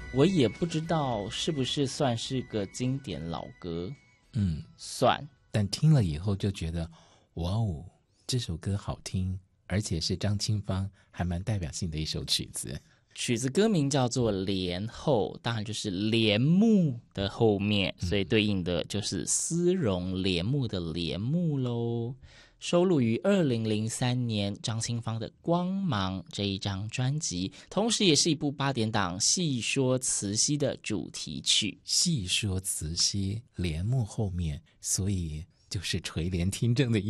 我也不知道是不是算是个经典老歌，算。 但听了以后就觉得，哇哦，这首歌好听，而且是张清芳还蛮代表性的一首曲子。 曲子歌名叫做《帘后》，当然就是帘幕的后面，所以对应的就是丝绒帘幕的帘幕咯。收录于2003年张清芳的《光芒》这一张专辑，同时也是一部8点档戏说慈禧的主题曲。 戏说慈禧帘幕后面，所以就是垂帘听政的